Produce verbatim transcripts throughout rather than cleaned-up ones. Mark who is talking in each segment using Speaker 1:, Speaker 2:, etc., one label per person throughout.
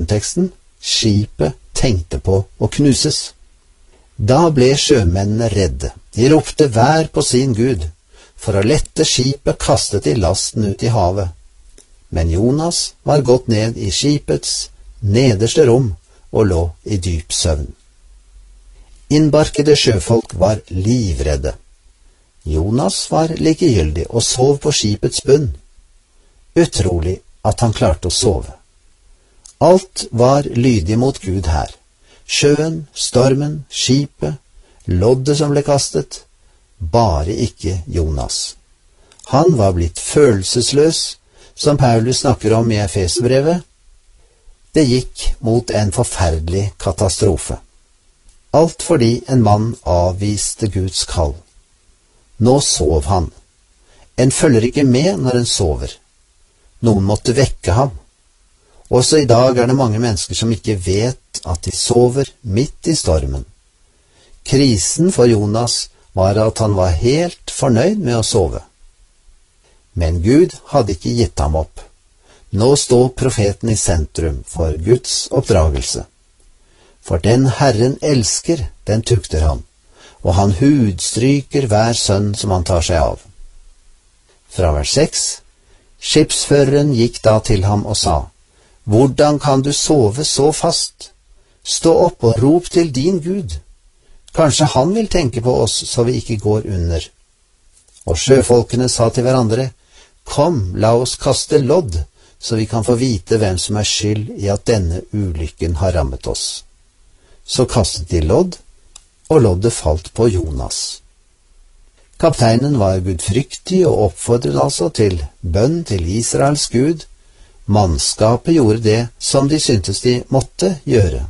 Speaker 1: grunnteksten, skipet tenkte på å knuses. Da ble sjømennene redde. De ropte hver på sin Gud. For å lette skipet kastet de lasten ut i havet. Men Jonas var gått ned i skipets nederste rom og lå i dyp søvn. Innbarkede sjøfolk var livredde. Jonas var likegyldig og sov på skipets bunn. Utrolig at han klarte å sove. Alt var lydig mot Gud her. Sjøen, stormen, skipet, loddet som ble kastet. Bare ikke Jonas. Han var blitt følelsesløs, som Paulus snakker om i Efeserbrevet. Det gikk mot en forferdelig katastrofe. Alt fordi en mann avviste Guds kall. Nå sov han. En følger ikke med når en sover. Noen måtte vekke ham. Også i dag er det mange mennesker som ikke vet at de sover midt i stormen. Krisen for Jonas var at han var helt fornøyd med å sove. Men Gud hadde ikke gitt ham opp. Nå står profeten i sentrum for Guds oppdragelse. For den Herren elsker, den tukter han, og han hudstryker hver sønn som han tar seg av. Fra vers seks. Skipsføreren gikk da til ham og sa, «Hvordan kan du sove så fast? Stå opp og rop til din Gud. Kanskje han vil tenke på oss så vi ikke går under.» Og sjøfolkene sa til hverandre, «Kom, la oss kaste lodd, så vi kan få vite hvem som er skyld i at denne ulykken har rammet oss.» Så kastet de lodd, og loddet falt på Jonas. Kapteinen var gudfryktig og oppfordret altså til bønn til Israels Gud. Mannskapet gjorde det som de syntes de måtte gjøre.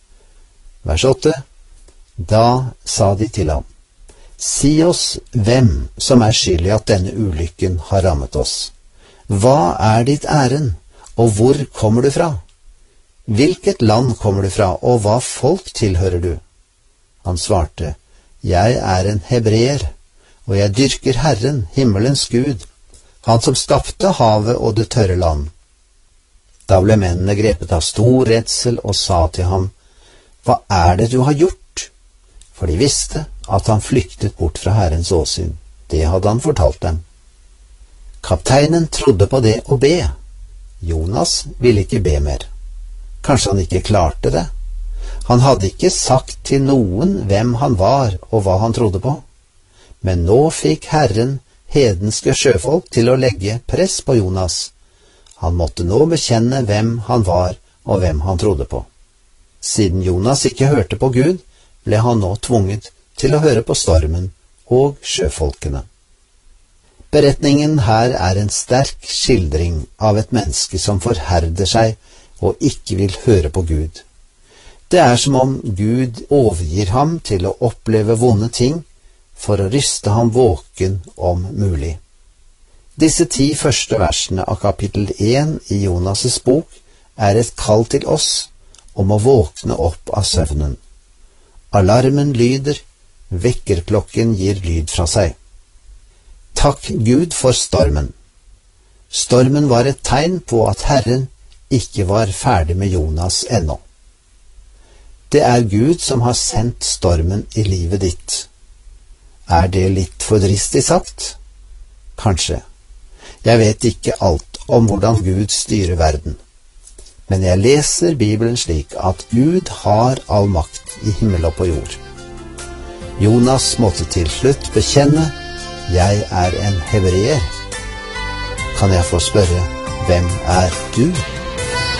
Speaker 1: Vers åtte. Da sa de til ham, «Si oss hvem som er skyld i at denne ulykken har rammet oss. Hva er ditt ærend, og hvor kommer du fra? Hvilket land kommer du fra, og hva folk tilhører du?» Han svarte, «Jeg er en hebreer, og jeg dyrker Herren, himmelens Gud, han som skapte havet og det tørre land.» Da ble mennene grepet av stor redsel og sa til ham, «Hva er det du har gjort?» For de visste at han flyktet bort fra Herrens åsyn. Det hadde han fortalt dem. Kapteinen trodde på det å be. Jonas ville ikke be mer. Kanskje han ikke klarte det. Han hadde ikke sagt til noen hvem han var og hva han trodde på. Men nå fikk Herren hedenske sjøfolk til å legge press på Jonas. Han måtte nå bekjenne hvem han var og hvem han trodde på. Siden Jonas ikke hørte på Gud, ble han nå tvunget til å høre på stormen og sjøfolkene. Beretningen her er en sterk skildring av et menneske som forherder seg og ikke vil høre på Gud. Det er som om Gud overgir ham til å oppleve vonde ting for å ryste ham våken om mulig. Disse ti første versene av kapittel én i Jonas' bok er et kall til oss om å våkne opp av søvnen. Alarmen lyder, vekkerklokken gir lyd fra seg. Takk Gud for stormen. Stormen var et tegn på at Herren ikke var ferdig med Jonas ennå. Det er Gud som har sendt stormen i livet ditt. Er det litt for dristig sagt? Kanskje. Jeg vet ikke alt om hvordan Gud styrer verden. Men jeg leser Bibelen slik at Gud har all makt i himmel og på jord. Jonas måtte til slutt bekjenne, jeg er en hebreer. Kan jeg få spørre, hvem er du?